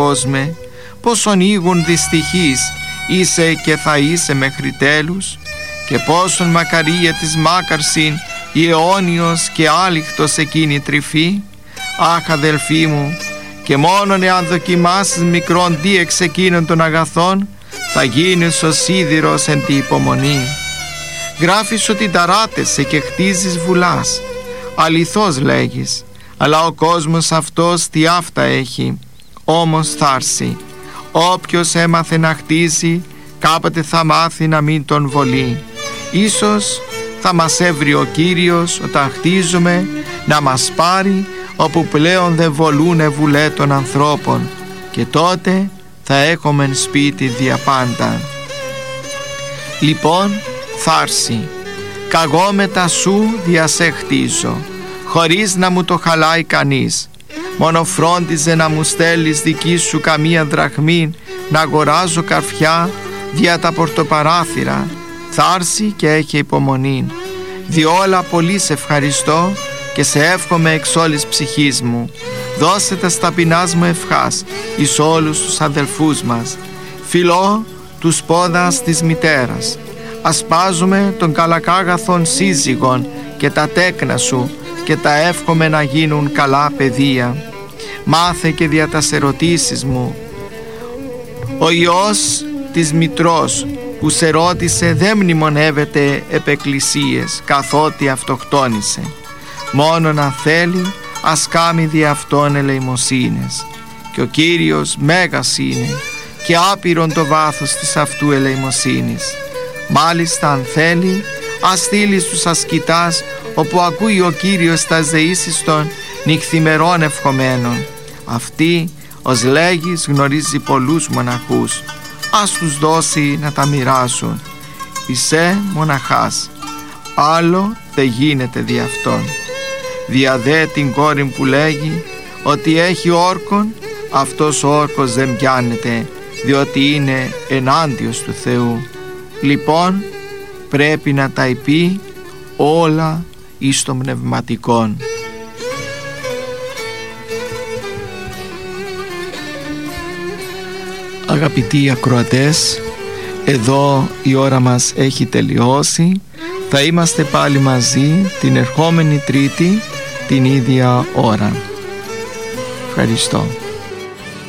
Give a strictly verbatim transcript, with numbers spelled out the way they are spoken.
κόσμε, πόσον ήγουν δυστυχείς είσαι και θα είσαι μέχρι τέλους, και πόσον μακαρία της μάκαρσιν η αιώνιος και άλιχτος εκείνη τρυφή. Αχ, αδελφοί μου, και μόνον εάν δοκιμάσεις μικρόν δι εξ εκείνων των αγαθών, θα γίνεις ο σίδηρος εν τη υπομονή. Γράφεις ότι ταράτεσαι και χτίζεις βουλάς, αληθώς λέγεις, αλλά ο κόσμος αυτός τι αυτά έχει. Όμως θα έρθει, όποιος έμαθε να χτίζει, κάποτε θα μάθει να μην τον βολεί. Ίσως θα μας έβρει ο Κύριος όταν χτίζουμε να μας πάρει όπου πλέον δεν βολούνε βουλέ των ανθρώπων, και τότε θα έχουμε σπίτι διαπάντα. Λοιπόν θα έρθει, καγώ μετά σου δια σε χτίζω, χωρίς να μου το χαλάει κανείς. Μόνο φρόντιζε να μου στέλνεις δική σου καμία δραχμή, να αγοράζω καρφιά δια τα πορτοπαράθυρα. Θα έρθει και έχει υπομονή. Διόλα πολύ σε ευχαριστώ και σε εύχομαι εξ όλης ψυχής μου. Δώσε τα ταπεινάς μου ευχάς εις όλους τους αδελφούς μας. Φιλώ τους πόδας της μητέρας. Ασπάζουμε τον καλακάγαθον σύζυγον και τα τέκνα σου, και τα εύχομαι να γίνουν καλά παιδεία. Μάθε και δια τας ερωτήσεις μου. Ο Υιός της Μητρός που σε ρώτησε δεν μνημονεύεται επ' εκκλησίες, καθότι αυτοκτόνησε. Μόνον αν θέλει ας κάμει δι' αυτόν ελεημοσύνες. Και ο Κύριος μέγας είναι και άπειρον το βάθος της αυτού ελεημοσύνης. Μάλιστα αν θέλει ας στείλει στους ασκητάς, όπου ακούει ο Κύριος τα ζεήσεις των νυχθημερών ευχομένων. Αυτοί ως λέγεις γνωρίζει πολλούς μοναχούς, ας τους δώσει να τα μοιράσουν. Είσαι μοναχάς, άλλο δεν γίνεται δι' αυτόν. Δια δε την κόρη που λέγει ότι έχει όρκον, αυτός ο όρκος δεν πιάνεται, διότι είναι ενάντιος του Θεού. Λοιπόν πρέπει να τα υπεί όλα εις των πνευματικών. Αγαπητοί ακροατές, εδώ η ώρα μας έχει τελειώσει. Θα είμαστε πάλι μαζί την ερχόμενη Τρίτη την ίδια ώρα. Ευχαριστώ.